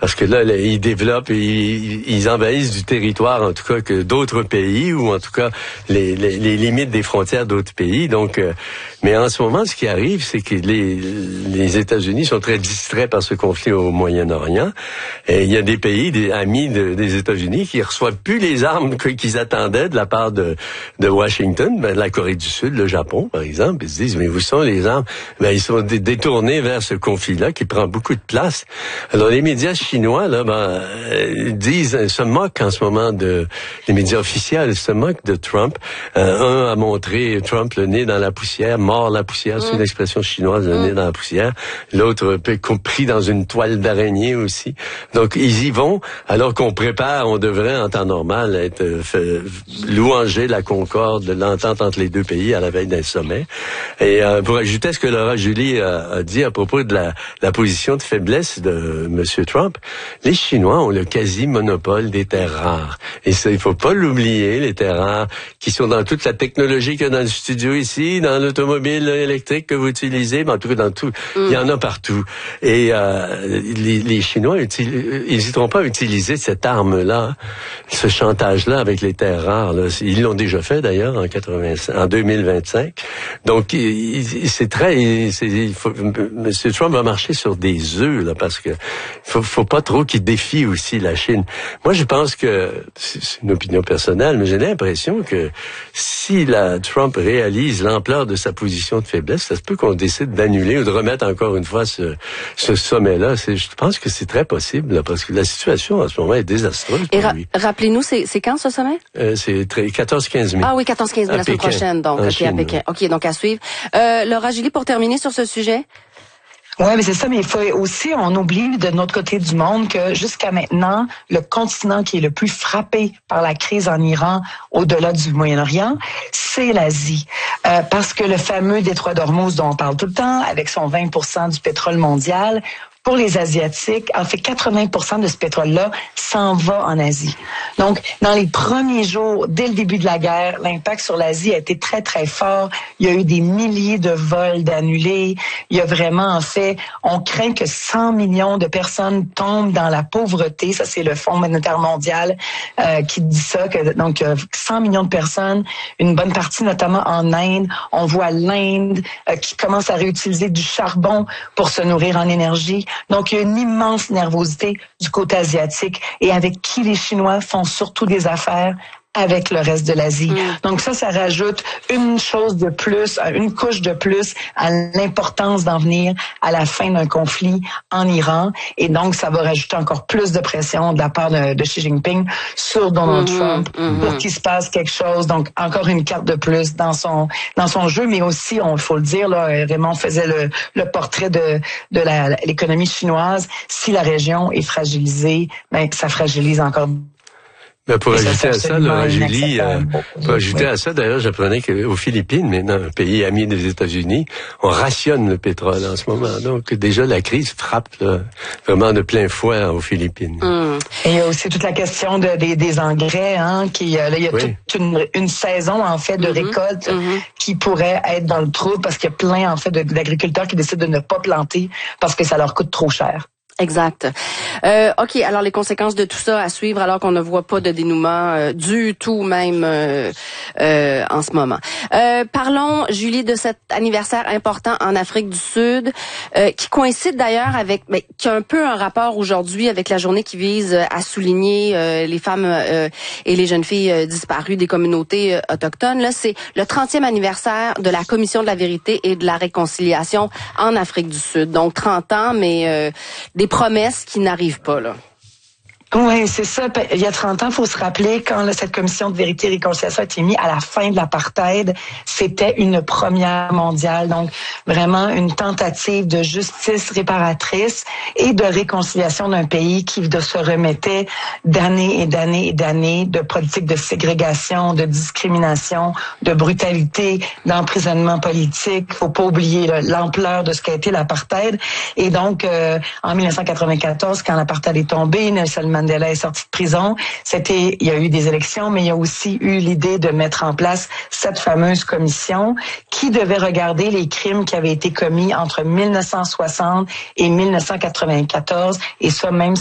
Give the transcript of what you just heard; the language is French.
parce que là, ils développent, ils envahissent du territoire, en tout cas, que d'autres pays, ou en tout cas, les limites des frontières d'autres pays. Donc, mais en ce moment, ce qui arrive, c'est que les États-Unis sont très distraits par ce conflit au Moyen-Orient. Et il y a des pays, des amis des États-Unis, qui reçoivent plus les armes qu'ils attendaient de la part de Washington, de la Corée du Sud, le Japon, par exemple. Ils se disent, mais où sont les armes? Ils sont détournés vers ce conflit-là qui prend beaucoup de place. Alors, les médias chinois, là, se moquent en ce moment les médias officiels se moquent de Trump. Un a montré Trump le nez dans la poussière, mort la poussière, c'est une expression chinoise, le nez dans la poussière. L'autre pris dans une toile d'araignée aussi. Donc, ils y vont, alors qu'on on devrait, en temps normal, être louanger la concorde, l'entente entre les deux pays à la veille d'un sommet. Et pour ajouter à ce que Laura Julie a dit à propos de la position de faiblesse de M. Trump, les Chinois ont le quasi-monopole des terres rares. Et ça, il faut pas l'oublier, les terres rares qui sont dans toute la technologie qu'il y a dans le studio ici, dans l'automobile électrique que vous utilisez, mais en tout cas dans tout. Il y en a partout. Et les Chinois n'hésiteront pas à utiliser cette arme-là, ce chantage-là avec les terres rares. Là. Ils l'ont déjà fait d'ailleurs en 2025. Donc, M. Trump va marcher sur des œufs, là, parce que faut pas trop qu'il défie aussi la Chine. Moi, je pense que, c'est une opinion personnelle, mais j'ai l'impression que si Trump réalise l'ampleur de sa position de faiblesse, ça se peut qu'on décide d'annuler ou de remettre encore une fois ce sommet-là. Je pense que c'est très possible, là, parce que la situation en ce moment est désastreuse pour lui. Rappelez-nous, c'est quand ce sommet? C'est 14-15 mai. Ah oui, 14-15 mai la semaine prochaine, donc, à Pékin. OK, donc à suivre. Laura Julie, pour terminer sur ce sujet? Ouais, mais c'est ça, mais il faut aussi, on oublie de notre côté du monde que jusqu'à maintenant, le continent qui est le plus frappé par la crise en Iran, au-delà du Moyen-Orient, c'est l'Asie. Parce que le fameux détroit d'Ormuz dont on parle tout le temps, avec son 20% du pétrole mondial, pour les Asiatiques, en fait, 80% de ce pétrole-là s'en va en Asie. Donc, dans les premiers jours, dès le début de la guerre, l'impact sur l'Asie a été très, très fort. Il y a eu des milliers de vols d'annulés. Il y a vraiment, en fait, on craint que 100 millions de personnes tombent dans la pauvreté. Ça, c'est le Fonds monétaire mondial qui dit ça. Donc, 100 millions de personnes, une bonne partie notamment en Inde. On voit l'Inde qui commence à réutiliser du charbon pour se nourrir en énergie. Donc, il y a une immense nervosité du côté asiatique et avec qui les Chinois font surtout des affaires avec le reste de l'Asie. Donc ça rajoute une chose de plus, une couche de plus à l'importance d'en venir à la fin d'un conflit en Iran. Et donc, ça va rajouter encore plus de pression de la part de Xi Jinping sur Donald Trump pour qu'il se passe quelque chose. Donc, encore une carte de plus dans son jeu, mais aussi, il faut le dire, là, Raymond faisait le portrait de l'économie chinoise. Si la région est fragilisée, ça fragilise encore. Pour ajouter à ça, Laura Julie, d'ailleurs, j'apprenais qu'aux Philippines, maintenant, un pays ami des États-Unis, on rationne le pétrole en ce moment. Donc, déjà, la crise frappe vraiment de plein fouet aux Philippines. Et il y a aussi toute la question des engrais, il y a toute une saison, en fait, de récolte qui pourrait être dans le trou parce qu'il y a plein, en fait, d'agriculteurs qui décident de ne pas planter parce que ça leur coûte trop cher. Exact. OK, alors les conséquences de tout ça à suivre alors qu'on ne voit pas de dénouement du tout même en ce moment. Parlons, Julie, de cet anniversaire important en Afrique du Sud qui coïncide d'ailleurs avec, qui a un peu un rapport aujourd'hui avec la journée qui vise à souligner les femmes et les jeunes filles disparues des communautés autochtones. Là, c'est le 30e anniversaire de la Commission de la vérité et de la réconciliation en Afrique du Sud. Donc 30 ans, mais des promesses qui n'arrivent pas, là. Oui, c'est ça. Il y a 30 ans, il faut se rappeler, quand cette commission de vérité et réconciliation a été mise à la fin de l'apartheid, c'était une première mondiale. Donc, vraiment une tentative de justice réparatrice et de réconciliation d'un pays qui se remettait d'années et d'années et d'années de politiques de ségrégation, de discrimination, de brutalité, d'emprisonnement politique. Faut pas oublier l'ampleur de ce qu'a été l'apartheid. Et donc, en 1994, quand l'apartheid est tombé, Nelson Mandela est sorti de prison. Il y a eu des élections, mais il y a aussi eu l'idée de mettre en place cette fameuse commission qui devait regarder les crimes qui avaient été commis entre 1960 et 1994, et ça même